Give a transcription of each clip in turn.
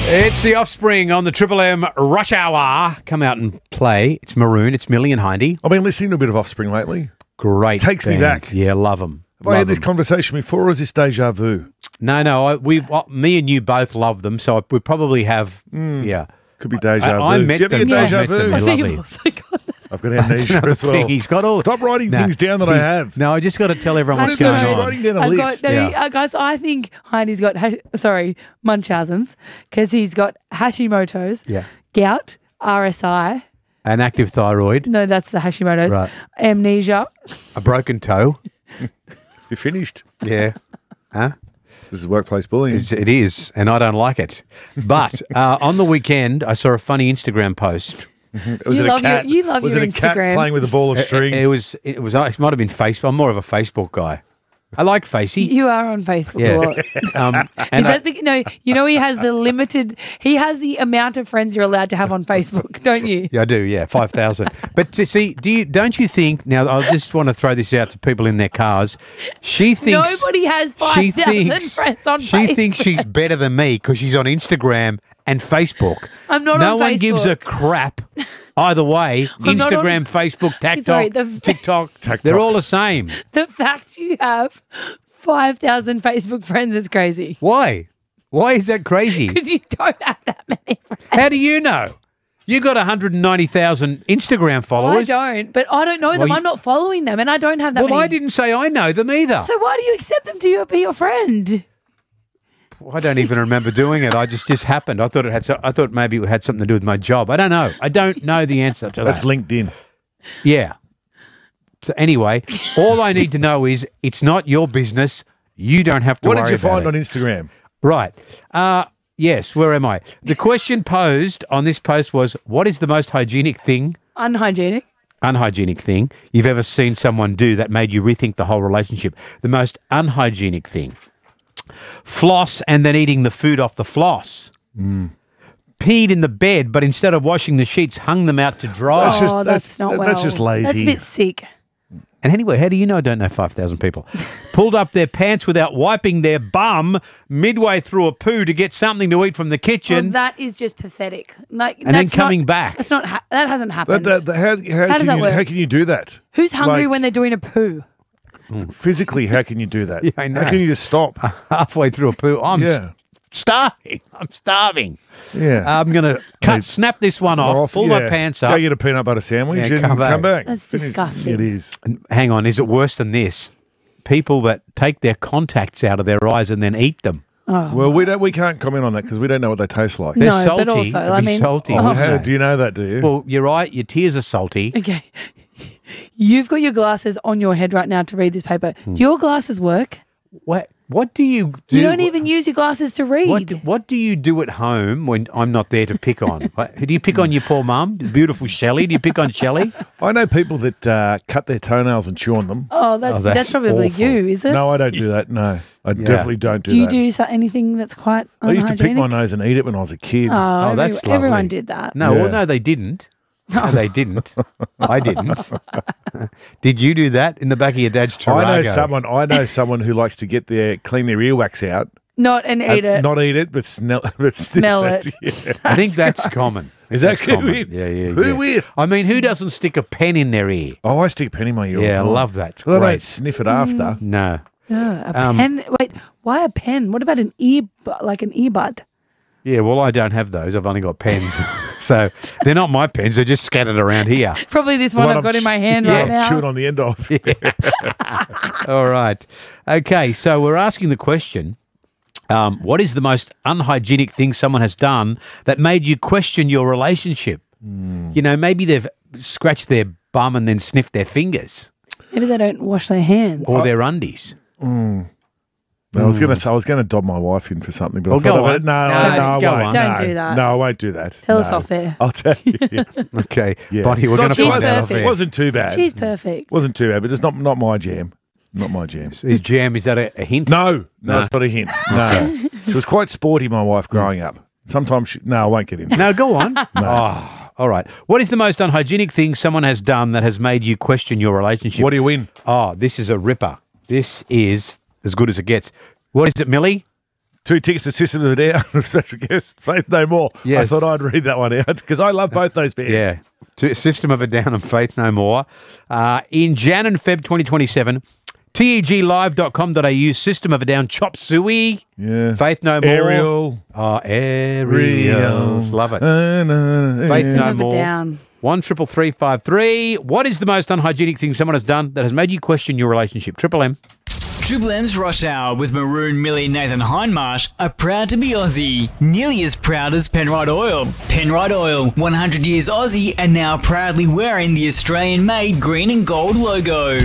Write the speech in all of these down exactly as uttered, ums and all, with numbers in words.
It's the Offspring on the Triple M Rush Hour. Come out and play. It's Maroon. It's Millie and Hindy. I've been listening to a bit of Offspring lately. Great. Takes me band. back. Yeah, love them. Have I had this conversation before, or is this deja vu? No, no. I, we, uh, me and you both love them, so we probably have. Mm. Yeah, could be deja I, I vu. met Do you ever them. get I deja met them. vu? They're I think lovely. you've also got that. I've got amnesia as well. Thing. He's got all. Stop writing No, things down that I he- have. No, I just got to tell everyone What what's is going that? She's on. writing down a I've list. got, no, Yeah. uh, guys, I think Heidi's got, hash, sorry, Munchausen's, because he's got Hashimoto's, Yeah, gout, R S I. an active thyroid, No, that's the Hashimoto's. Right. Amnesia. a broken toe. You're finished. Yeah, huh? This is workplace bullying. It's, it is, and I don't like it. But uh, on the weekend, I saw a funny Instagram post. Was You it love a cat? your- you love was your it a cat Instagram. playing with a ball of string? It, it was. It was. It might have been Facebook. I'm more of a Facebook guy. I like Facey. You are on Facebook a lot. Yeah. Um, Is and I- that the, no, you know he has the limited, he has the amount of friends you're allowed to have on Facebook, don't you? yeah, I do. Yeah, five thousand. But to see, do you? Don't you think? Now, I just want to throw this out to people in their cars. She thinks Nobody has she five thousand thinks friends on she Facebook. thinks she's better than me because she's on Instagram and Facebook. I'm not no on one gives a Facebook. crap. Either way, I'm not on- Instagram, Facebook, TikTok, Sorry, the- TikTok, TikTok. they're all the same. The fact you have five thousand Facebook friends is crazy. Why? Why is that crazy? Because you don't have that many friends. How do you know? You got one hundred ninety thousand Instagram I followers. don't, but I don't know them. you- I'm not following them, and I don't have that Well, many. I didn't say I know them either. So why do you accept them to be your friend? I don't even remember doing it. I just just happened. I thought it had. So, I thought maybe it had something to do with my job. I don't know. I don't know the answer to That's that. LinkedIn. Yeah. So anyway, all I need to know is it's not your business. You don't have to What worry did you about find it. on Instagram? Right. Uh, yes. Where am I? The question posed on this post was, "What is the most hygienic thing, Unhygienic. unhygienic thing you've ever seen someone do that made you rethink the whole relationship? The most unhygienic thing." Floss and then eating the food off the floss. Mm. Peed in the bed, but instead of washing the sheets, hung them out to dry. That's just- oh, that's- that's, not that- well. that's just lazy. That's a bit sick. And anyway, how do you know I don't know five thousand people? Pulled up their pants without wiping their bum midway through a poo to get something to eat from the Well, kitchen that is just pathetic. Like, and then that's coming not, back. That's not. Ha- that hasn't happened. That, that, that- how, how, How does can that you, work? how can you do that? Who's hungry Like- when they're doing a poo? Physically, how can you do that? Yeah, I know. How can you just stop? Halfway through a poo, I'm Yeah. s- starving. I'm starving. Yeah. I'm going to cut, Hey, snap this one off, Off, pull my yeah. pants Go up. get a peanut butter sandwich Yeah, and come come back. back. That's Finish- disgusting. It is. And hang on, is it worse than this? People that take their contacts out of their eyes and then eat them. Oh. Well, we don't. We can't comment on that because we don't know what they taste like. They're No, salty. but also, They'd I be mean- salty. Oh. wouldn't How, they? do you know that? Do you? Well, you're right. Your tears are salty. Okay. You've got your glasses on your head right now to read this paper. Hmm. Do your glasses work? What What do you do? You don't even use your glasses to read. What What do you do at home when I'm not there to pick on? What- do you pick on your poor mum, the beautiful Shelley? Do you pick on Shelley? I know people that uh, cut their toenails and chew on them. Oh, that's Oh, that's, that's probably awful. you, is it? No, I don't do that. No, I Yeah. definitely don't do, do you that. do so- anything that's quite I used to pick my unhygienic? nose and eat it when I was a kid. Oh, Oh, every- that's everyone lovely. did that. No, Yeah. well, no, they didn't. No, they didn't. I didn't. Did you do that in the back of your dad's Tarago? I know someone. I know someone who likes to get their clean their earwax out, Not and and eat it. not eat it, but smell, but sniff Smell it. it. Yeah. I think that's common. Is that That's good? common. Weird? Yeah, yeah. Who yeah. weird? I mean, who doesn't stick a pen in their ear? Oh, I stick a pen in my ear. Yeah, I all the time. love that. It's Well, I great. don't sniff it after. No. Ugh, a Um, pen. Wait, why a pen? What about an ear, like an earbud? Yeah, well, I don't have those. I've only got pens. So they're not my pens. They're just scattered around here. Probably this The one one I've got I'm in my ch- hand yeah, right now. Chewing on the end of. All right. Okay, so we're asking the question, um, what is the most unhygienic thing someone has done that made you question your relationship? You know, maybe they've scratched their bum and then sniffed their fingers Maybe they don't wash their hands. or their undies. No, I was going to say I was going to dob my wife in for something, but Well, I thought go of on. it. No, No, no, I go won't. on. Don't no, do that. No, I won't do that. Tell no. us off air. I'll tell you. Okay, Yeah. Bonnie, we're Not going to too find bad. that off She's It air. wasn't too bad. She's perfect. wasn't too bad, but it's not not my jam. Not my jam. Is jam, is that a, a hint? No, no, No. it's not a hint. No, she was quite sporty. My wife growing up. Sometimes she, no, I won't get in. No, go on. Oh, all right. What is the most unhygienic thing someone has done that has made you question your relationship? What do you win? Oh, this is a ripper. This is as good as it gets. What is it, Millie? Two tickets to System of a Down, special guest, Faith No More. Yes. I thought I'd read that one out because I love both those bands. Yeah. To System of a Down and Faith No More. Uh, in Jan and Feb twenty twenty-seven, T E G live dot com dot a u, System of a Down, Chop Suey, Yeah. Faith No More. Ariel. Oh, Ariels. Love it. Uh, no, Faith yeah. No System of a More. Down. One triple three five three. What is the most unhygienic thing someone has done that has made you question your relationship? Triple M. Triple M's Rush Hour with Maroon, Millie, Nathan Hindmarsh are proud to be Aussie. Nearly as proud as Penrite Oil. Penrite Oil, one hundred years Aussie and now proudly wearing the Australian-made green and gold logo.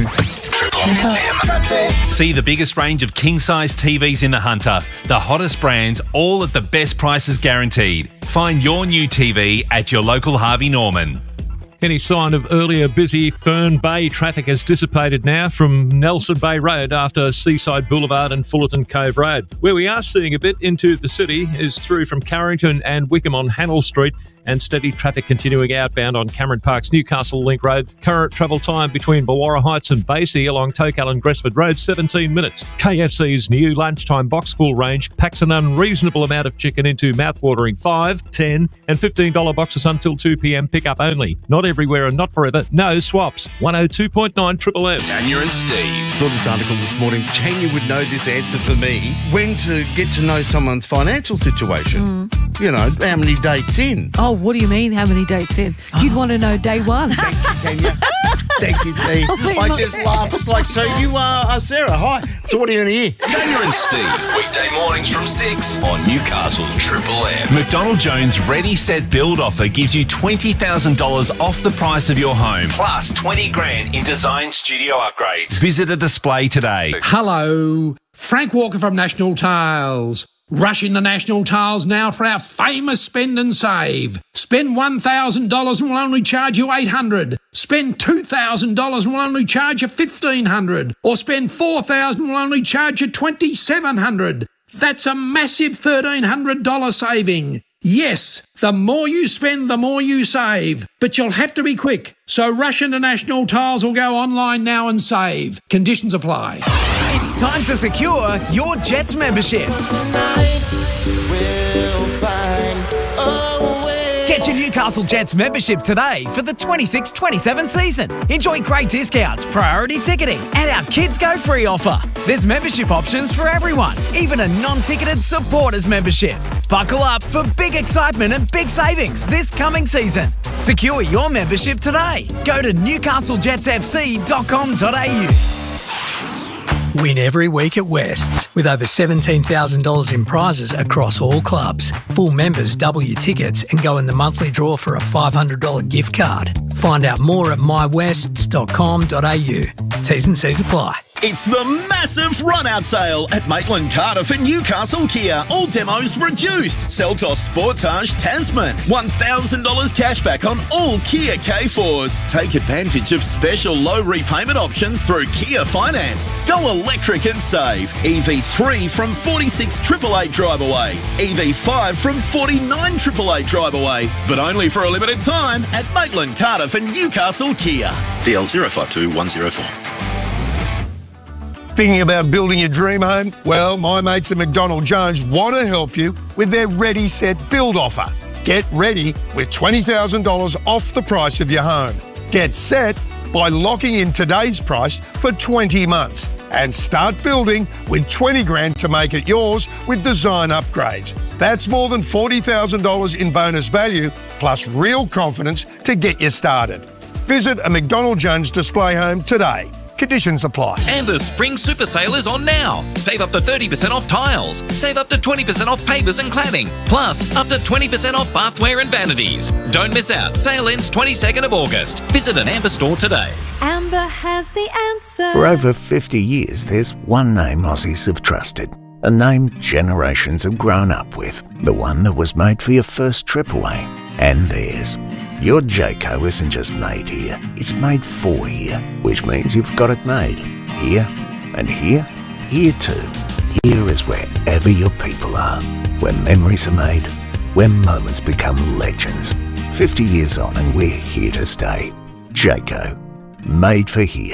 See the biggest range of king-size T Vs in the Hunter. The hottest brands, all at the best prices guaranteed. Find your new T V at your local Harvey Norman. Any sign of earlier busy Fern Bay traffic has dissipated now from Nelson Bay Road after Seaside Boulevard and Fullerton Cove Road. Where we are seeing a bit into the city is through from Carrington and Wickham on Hannell Street, and steady traffic continuing outbound on Cameron Park's Newcastle Link Road. Current travel time between Bawara Heights and Basie along Tokal and Gresford Road, seventeen minutes. K F C's new lunchtime box full range packs an unreasonable amount of chicken into mouthwatering five, ten and fifteen dollars boxes until two p.m. pickup only. Not everywhere and not forever. No swaps. one oh two point nine Triple M. Tanya and Steve. Saw this article this morning. Tanya would know this answer for me. When to get to know someone's financial situation. Mm. You know, how many dates in. Oh, what do you mean? How many dates in? You'd want to know day one. Thank you, Tanya. Thank you, Steve. Oh, wait, I my- just laughed. It's like, so you are uh, Sarah. Hi. So what are you going to hear? Tanya and Steve. Weekday mornings from six on Newcastle's Triple M. McDonald Jones Ready Set Build offer gives you twenty thousand dollars off the price of your home, plus twenty grand in design studio upgrades. Visit a display today. Hello, Frank Walker from National Tiles. Rush into National Tiles now for our famous spend and save. Spend one thousand dollars and we'll only charge you eight hundred dollars. Spend two thousand dollars and we'll only charge you fifteen hundred dollars. Or spend four thousand dollars and we'll only charge you twenty-seven hundred dollars. That's a massive thirteen hundred dollars saving. Yes, the more you spend, the more you save. But you'll have to be quick. So rush into National Tiles or go online now and save. Conditions apply. It's time to secure your Jets membership. Get your Newcastle Jets membership today for the twenty-six twenty-seven season. Enjoy great discounts, priority ticketing, and our Kids Go Free offer. There's membership options for everyone, even a non-ticketed supporters membership. Buckle up for big excitement and big savings this coming season. Secure your membership today. Go to newcastle jets f c dot com dot a u. Win every week at West's with over seventeen thousand dollars in prizes across all clubs. Full members double your tickets and go in the monthly draw for a five hundred dollars gift card. Find out more at my wests dot com dot a u. T's and C's apply. It's the massive run-out sale at Maitland Cardiff and Newcastle Kia. All demos reduced. Seltos Sportage Tasman. one thousand dollars cashback on all Kia K fours. Take advantage of special low repayment options through Kia Finance. Go electric and save. E V three from forty-six eight eight eight drive away. E V five from forty-nine eight eight eight drive away. But only for a limited time at Maitland Cardiff and Newcastle Kia. D L zero five two one zero four. Thinking about building your dream home? Well, my mates at McDonald Jones want to help you with their Ready Set Build offer. Get ready with twenty thousand dollars off the price of your home. Get set by locking in today's price for twenty months and start building with twenty grand to make it yours with design upgrades. That's more than forty thousand dollars in bonus value plus real confidence to get you started. Visit a McDonald Jones display home today. Conditions apply. And the Spring Super Sale is on now. Save up to thirty percent off tiles. Save up to twenty percent off pavers and cladding. Plus, up to twenty percent off bathware and vanities. Don't miss out. Sale ends twenty-second of August. Visit an Amber store today. Amber has the answer. For over fifty years, there's one name Aussies have trusted. A name generations have grown up with. The one that was made for your first trip away. And theirs. Your Jayco isn't just made here, it's made for here, which means you've got it made. Here, and here, here too. Here is wherever your people are, where memories are made, where moments become legends. fifty years on and we're here to stay. Jayco, made for here.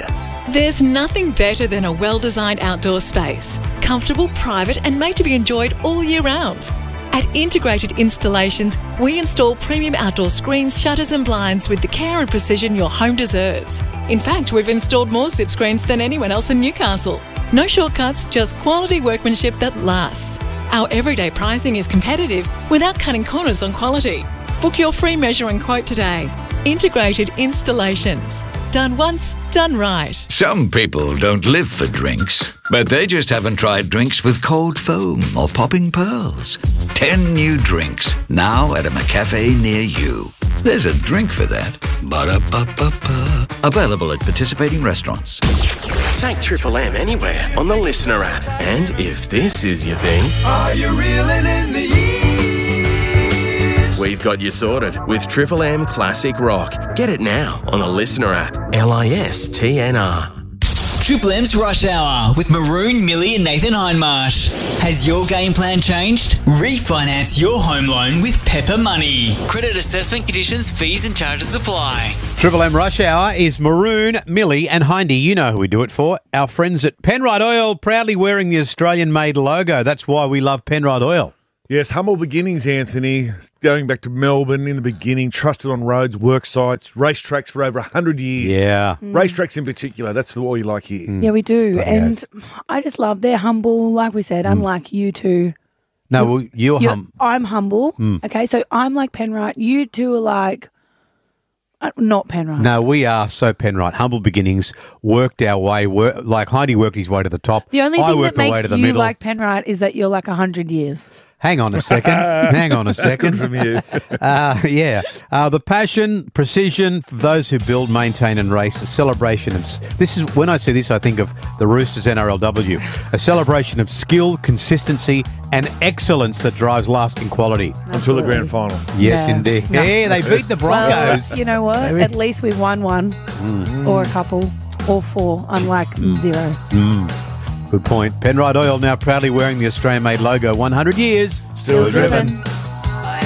There's nothing better than a well-designed outdoor space. Comfortable, private and made to be enjoyed all year round. At Integrated Installations, we install premium outdoor screens, shutters and blinds with the care and precision your home deserves. In fact, we've installed more zip screens than anyone else in Newcastle. No shortcuts, just quality workmanship that lasts. Our everyday pricing is competitive without cutting corners on quality. Book your free measure and quote today. Integrated Installations. Done once, done right. Some people don't live for drinks, but they just haven't tried drinks with cold foam or popping pearls. Ten new drinks, now at a McCafe near you. There's a drink for that. Ba-da-ba-ba-ba. Available at participating restaurants. Take Triple M anywhere on the Listener app. And if this is your thing, are you reeling in the years? We've got you sorted with Triple M Classic Rock. Get it now on the Listener app. L I S T N R. Triple M's Rush Hour with Maroon, Millie and Nathan Hindmarsh. Has your game plan changed? Refinance your home loan with Pepper Money. Credit assessment conditions, fees and charges apply. Triple M Rush Hour is Maroon, Millie and Hindy. You know who we do it for. Our friends at Penrite Oil, proudly wearing the Australian-made logo. That's why we love Penrite Oil. Yes, humble beginnings, Anthony. Going back to Melbourne in the beginning, trusted on roads, work sites, racetracks for over one hundred years. Yeah. Mm. Racetracks in particular, that's what we like here. Yeah, we do. Bloody And I just love, they're humble, like we said, unlike you two. No, well, you're, You're- hum. I'm humble. Mm. Okay, so I'm like Penrite. You two are like, uh, not Penrite. No, we are so Penrite. Humble beginnings, worked our way, wor- like Hindy worked his way to the top. The only I thing worked that my way makes to the you middle. like Penrite is that you're like one hundred years. Hang on a second. Hang on a That's second. good from you. uh, yeah. Uh, the passion, precision for those who build, maintain and race. A celebration of... s- This is when I see this, I think of the Roosters N R L W. A celebration of skill, consistency and excellence that drives lasting quality. Until the grand final. Yes, Yeah. indeed. No. Yeah, they beat the Broncos. Well, you know what? Maybe. At least we've won one or a couple or four, unlike zero. Mm. Good point. Penrite Oil now proudly wearing the Australian-made logo. one hundred years. Still driven. driven.